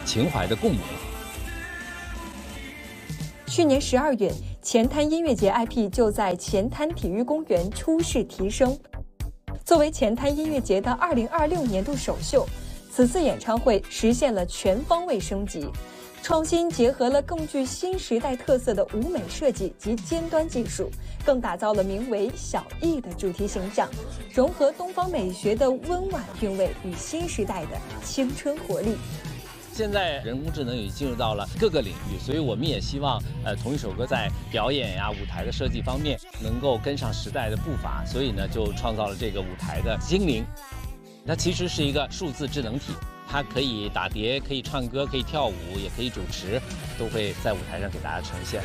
情怀的共鸣。 去年12月，前滩音乐节 IP 就在前滩体育公园初试提升。作为前滩音乐节的2026年度首秀，此次演唱会实现了全方位升级，创新结合了更具新时代特色的舞美设计及尖端技术，更打造了名为“小艺”的主题形象，融合东方美学的温婉韵味与新时代的青春活力。 现在人工智能已经进入到了各个领域，所以我们也希望，同一首歌在表演呀、舞台的设计方面能够跟上时代的步伐，所以呢，就创造了这个舞台的精灵。它其实是一个数字智能体，它可以打碟，可以唱歌，可以跳舞，也可以主持，都会在舞台上给大家呈现。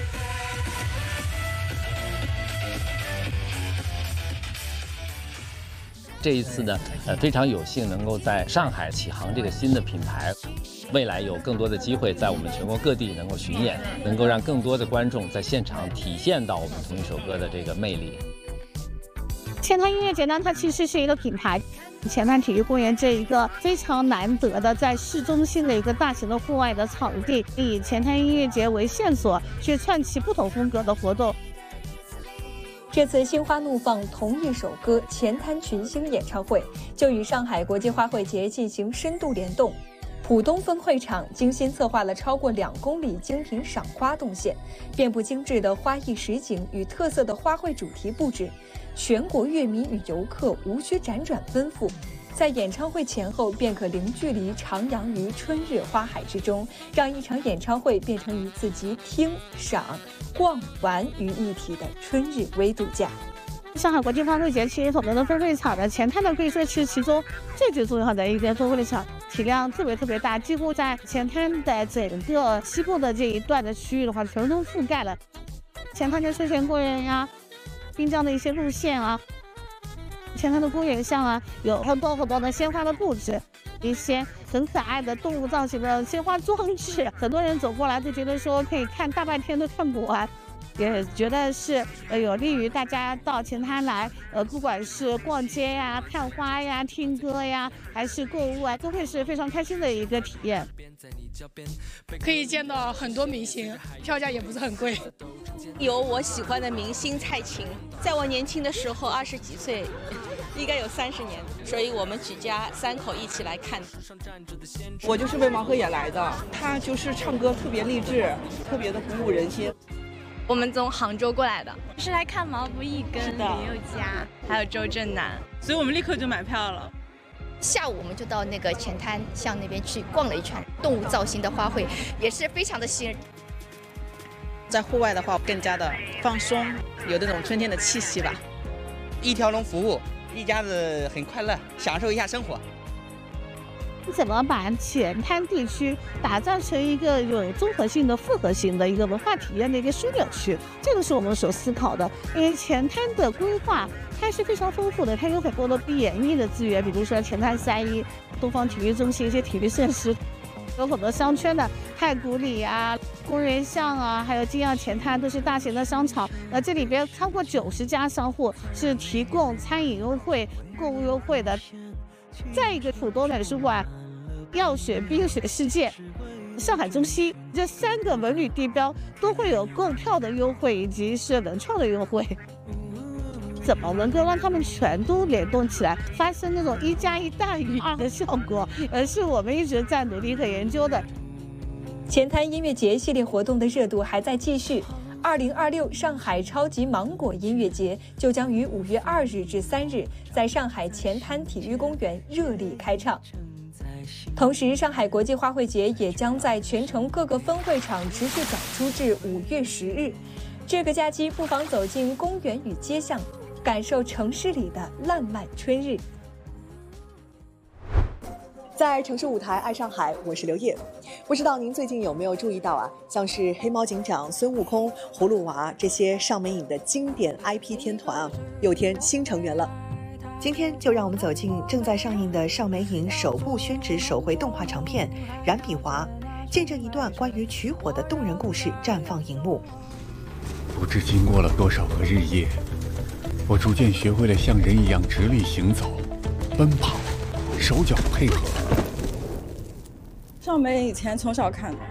这一次呢，非常有幸能够在上海启航这个新的品牌，未来有更多的机会在我们全国各地能够巡演，能够让更多的观众在现场体现到我们同一首歌的这个魅力。 前滩音乐节呢，它其实是一个品牌。前滩体育公园这一个非常难得的在市中心的一个大型的户外的场地，以前滩音乐节为线索，去串起不同风格的活动。 这次心花怒放同一首歌前滩群星演唱会就与上海国际花卉节进行深度联动。浦东分会场精心策划了超过2公里精品赏花动线，遍布精致的花艺实景与特色的花卉主题布置，全国乐迷与游客无需辗转奔赴，在演唱会前后便可零距离徜徉于春日花海之中，让一场演唱会变成一次集听、赏、逛、玩于一体的春日微度假。 上海国际花卉节其实我们的分会场的前滩的可以说是其中最重要的一个分会场，体量特别大，几乎在前滩的整个西部的这一段的区域的话，全都覆盖了。前滩的休闲公园呀、滨江的一些路线啊，前滩的公园上啊，有很多的鲜花的布置，一些很可爱的动物造型的鲜花装置，很多人走过来都觉得说可以看大半天都看不完。也觉得是有利于大家到前滩来，不管是逛街呀、看花呀、听歌呀，还是购物啊，都会是非常开心的一个体验。 可以见到很多明星，票价也不是很贵。 有我喜欢的明星蔡琴，在我年轻的时候20几岁，应该有30年，所以我们举家3口一起来看。 我就是为王鹤野来的，他就是唱歌特别励志，特别的鼓舞人心。 我们从杭州过来的，是来看毛不易跟林宥嘉，还有周震南， 所以我们立刻就买票了。 下午我们就到那个前滩巷那边去逛了一圈，动物造型的花卉也是非常的吸引人。 在户外的话，更加的放松，有那种春天的气息吧。 一条龙服务，一家子很快乐，享受一下生活。 怎么把前滩地区打造成一个有综合性的、复合性的一个文化体验的一个枢纽区？这个是我们所思考的。因为前滩的规划它是非常丰富的，它有很多的演艺的资源，比如说前滩3·1、东方体育中心一些体育设施，有很多商圈的太古里啊、公园巷啊，还有金耀前滩都是大型的商场。这里边超过90家商户是提供餐饮优惠、购物优惠的。再一个，浦东美术馆、药学冰雪世界、上海中心这3个文旅地标都会有购票的优惠以及是门票的优惠。怎么能够让他们全都联动起来，发生那种1+1大于2的效果，是我们一直在努力和研究的。 前滩音乐节系列活动的热度还在继续。2026上海超级芒果音乐节就将于5月2日至3日在上海前滩体育公园热力开唱。同时，上海国际花卉节也将在全城各个分会场持续展出至5月10日。这个假期不妨走进公园与街巷，感受城市里的烂漫春日。 在城市舞台爱上海，我是刘烨。不知道您最近有没有注意到啊，像是黑猫警长、孙悟空、葫芦娃这些上美影的经典 IP 天团啊，又添新成员了。今天就让我们走进正在上映的上美影首部宣纸手绘动画长片《燃笔华》，见证一段关于取火的动人故事绽放荧幕。 不知经过了多少个日夜，我逐渐学会了像人一样直立行走、奔跑，手脚配合。 尚美以前从小看的。